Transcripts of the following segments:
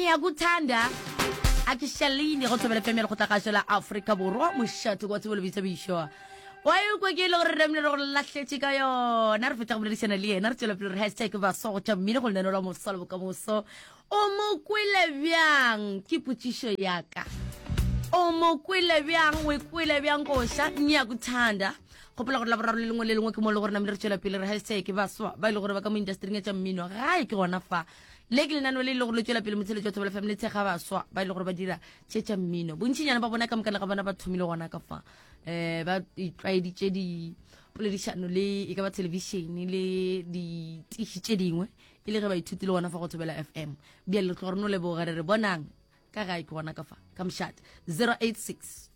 Ngiyakuthanda akishalini go tsobela femela go tlagaso la Africa borwa moshatu go tsebole bitsa bisho wa yo go ke le gore re mne re lahletse ka yona re fetsa go boledisana le yena re tsela pele hashtag ba so go tša mmino go lena la mosalo ka moso o mo kwile byang ke putsisho yaka o mo kwile byang we kwile byang go sha ngiyakuthanda go pela gore la boraro le lengwe le lengwe ke mo le gore na mre re tsela pele re hashtag ba so ba ile gore ba ka mo industry nge tša mmino ga ke gona fa le ke lenano le gore le tsela pele motsele tšwa tsobela family tshega ba swa ba ile gore ba dira tšetša mmino bontšinyana ba bona ka mokala ga bana ba thomile gona ka fa ba itlwaeditše di poledišano le e ka ba television le di tiši tše dingwe e le ge ba ithutile gona fa go tsobela FM bia le gore no le bo gare re bonang ka ga ke gona ka fa ka mshat 086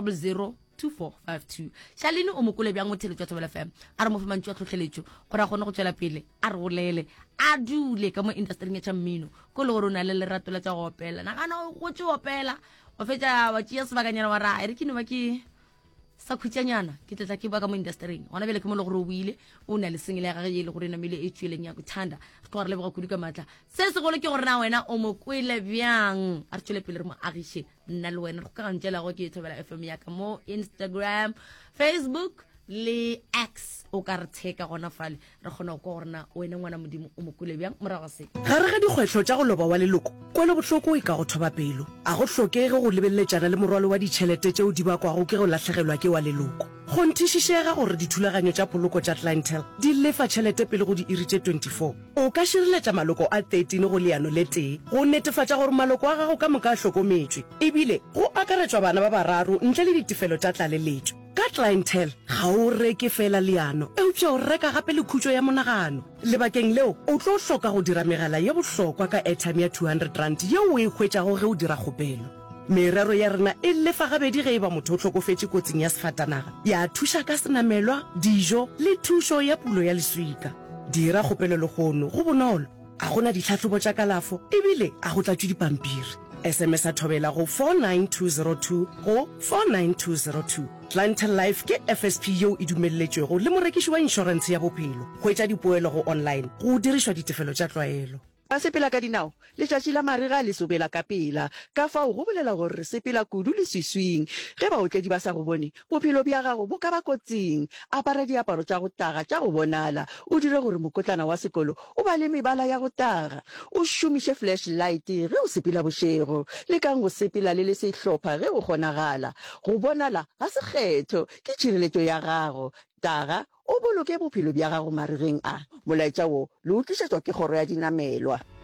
002452 Shalini o mokole bjang mo tshele tšwa tsobela FM a re mo fe mantšwa tlhotlheletšo gore a gone go tswela pele a re golele a dule ka mo industry nge tša mmino ko le gore o na le lerato la tša go opela nagana go tše opela o fetša wa tšea sebakanyana wa ra e re ke no ba ke sa khutšanyana ke tletla ke ba ka mo industry gona bele ke mo le gore o buile o na le sengele ya gage ye le gore namile e tšweleng ya kuthanda re tlo gore le boga kudu ka matla se se gole ke gore na wena o mo kwele bjang a re tšwele pele re mo agiše nna le wena go ka gantšela go ke e thobela FM ya ka mo Instagram Facebook le X o ka re theka gona fale re kgona go gorena wena ngwana modimo o mo kwele bjang morago se gare ga dikgwetlho tša go loba wa leloko kwele bohloko e ka go thoba pelo a go hlokege go lebelletšana le morwalo wa ditšhelete tšeo di bakwago ke go lahlegelwa ke wa leloko go nthišišega gore dithulaganyo tša poloko tša clientele di lefa tšhelete pele go di iri tše 24 o ka širiletša maloko a 13 go leano le tee go netefatša gore maloko a gago ka moka a hlokometšwe ebile go akaretšwa bana ba bararo ntle le ditefelo tša tlaleletšo ka clientele ga o reke fela leano eupša o reka gape le khutšo ya monagano lebakeng leo o tlo hloka go dira megala ye bohlokwa ka airtime ya 200 rand yeo o e hwetšago ge o dira kgopelo merero ya rena e lefa gabedi ge e ba motho o hlokofetše kotsing ya sefatanaga ya thuša ka senamelwa dijo le thušo ya pulo ya leswika dira kgopelo legono go bonolo a gona ditlhatlhobo tša kalafo ebile a go tlatšwe dipampiri SMS a thobela go 49202 go 49202 Clientele Life ke FSP yeo e dumelletšwego le morekiši wa insurance ya bophelo go etša dipoelo go online go dirišwa ditefelo tša tlwaelo a sepela ka dinao letšatši la marega le sobela ka pela ka fao go bolela gore re sepela kudu le seswing ge baotledi ba sa go bone bophelo bja gago bo ka ba kotsing apara diaparo tša go taga tša go bonala o dire gore mokotlana wa sekolo o ba le mebala ya go taga o šomiše flashlight ge o sepela bošego le kang go sepela le sehlopha ge o kgonagala go bonala ga sekgetho ke tšhireletšo ya gago taga o boloke bophelo bja gago maregeng a molaetša wo le utlišetswa ke kgoro ya dinamelwa